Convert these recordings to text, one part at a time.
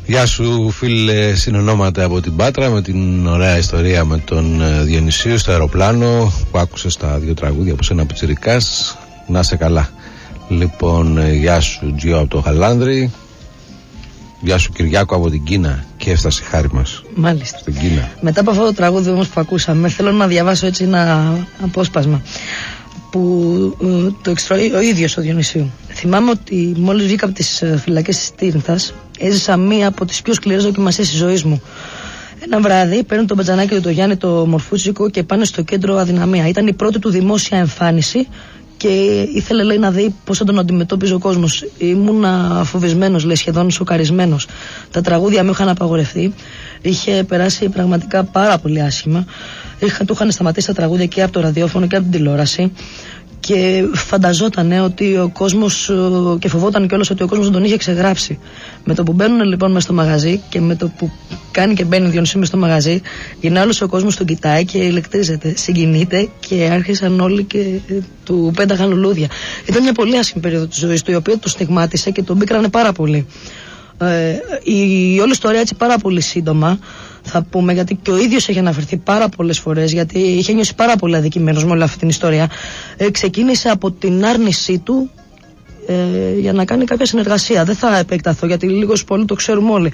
Γεια σου φίλε συνονόματα από την Πάτρα, με την ωραία ιστορία με τον Διονυσίου στο αεροπλάνο που άκουσες τα δύο τραγούδια από σένα πιτσιρικάς. Να σε καλά. Λοιπόν, γεια σου Τζιο από το Χαλάνδρι. Γεια σου Κυριάκο από την Κίνα. Και έφτασε η χάρη μας. Μάλιστα. Στην Κίνα. Μετά από αυτό το τραγούδι όμως που ακούσαμε, θέλω να διαβάσω έτσι ένα απόσπασμα που το εξτροεί ο ίδιος ο Διονυσίου. Θυμάμαι ότι μόλις βγήκα από τις φυλακές της Τύρινθας, έζησα μία από τις πιο σκληρές δοκιμασίες της ζωής μου. Ένα βράδυ παίρνουν τον Μπατζανάκη του το Γιάννη το Μορφούτσικο και πάνε στο κέντρο Αδυναμία. Ήταν η πρώτη του δημόσια εμφάνιση και ήθελε, λέει, να δει πώς θα τον αντιμετώπιζε ο κόσμος. Ήμουνα φοβισμένος, λέει, σχεδόν σοκαρισμένος. Τα τραγούδια μου είχαν απαγορευτεί. Είχε περάσει πραγματικά πάρα πολύ άσχημα. Του είχαν σταματήσει τα τραγούδια και από το ραδιόφωνο και από την τηλεόραση. Και φανταζότανε ότι ο κόσμος, και φοβόταν κιόλας ότι ο κόσμος τον είχε ξεγράψει. Με το που μπαίνουν λοιπόν μέσα στο μαγαζί και με το που κάνει και μπαίνει ο Διονυσίου μέσα στο μαγαζί, γυρνάει όλος ο κόσμος, τον κοιτάει και ηλεκτρίζεται, συγκινείται και άρχισαν όλοι και του πέταγαν λουλούδια. Ήταν μια πολύ άσχημη περίοδο της ζωής του, η οποία το στιγμάτισε και τον πίκρανε πάρα πολύ. Η όλη ιστορία, έτσι πάρα πολύ σύντομα θα πούμε, γιατί και ο ίδιος έχει αναφερθεί πάρα πολλές φορές, γιατί είχε νιώσει πάρα πολύ αδικημένος με όλη αυτή την ιστορία. Ξεκίνησε από την άρνησή του για να κάνει κάποια συνεργασία. Δεν θα επεκταθώ γιατί λίγος πολύ το ξέρουμε όλοι.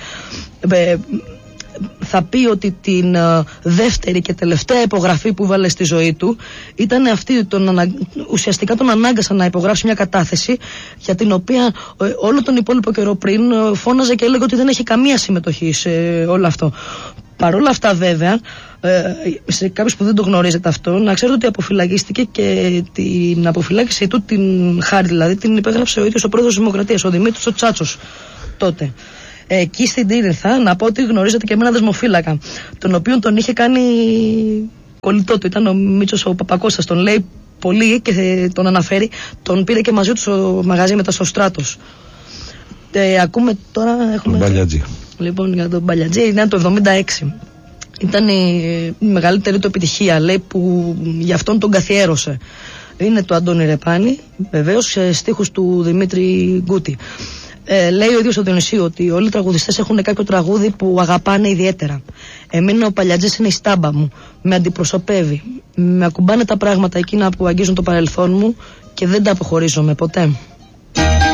Θα πει ότι την δεύτερη και τελευταία υπογραφή που βάλε στη ζωή του ήταν αυτή, ουσιαστικά τον ανάγκασαν να υπογράψει μια κατάθεση για την οποία όλο τον υπόλοιπο καιρό πριν φώναζε και έλεγε ότι δεν έχει καμία συμμετοχή σε όλο αυτό. Παρ' όλα αυτά, βέβαια, σε κάποιους που δεν το γνωρίζετε αυτό, να ξέρετε ότι αποφυλακίστηκε και την αποφυλάκησή του, την χάρη δηλαδή, την υπέγραψε ο ίδιος ο πρόεδρος της Δημοκρατίας, ο Δημήτρης ο Τσάτσος τότε. Εκεί στην Τύρινθα, να πω ότι γνωρίζετε και με έναν δεσμοφύλακα, τον οποίο τον είχε κάνει κολλητό του. Ήταν ο Μίτσος ο Παπακώστας, τον λέει πολύ και τον αναφέρει. Τον πήρε και μαζί του στο μαγαζί μετά στο Στράτος. Ακούμε τώρα. Έχουμε... Τον Μπαλιατζή. Λοιπόν, για τον Μπαλιατζή, ήταν το 1976. Ήταν η μεγαλύτερη του επιτυχία, λέει, που γι' αυτόν τον καθιέρωσε. Είναι το Αντώνη Ρεπάνη, βεβαίως, στίχους του Δημήτρη Γκούτη. Λέει ο ίδιος ο Διονυσίου ότι όλοι οι τραγουδιστές έχουν κάποιο τραγούδι που αγαπάνε ιδιαίτερα. Εμένα ο Παλιατζής είναι η στάμπα μου. Με αντιπροσωπεύει. Με ακουμπάνε τα πράγματα εκείνα που αγγίζουν το παρελθόν μου και δεν τα αποχωρίζομαι ποτέ.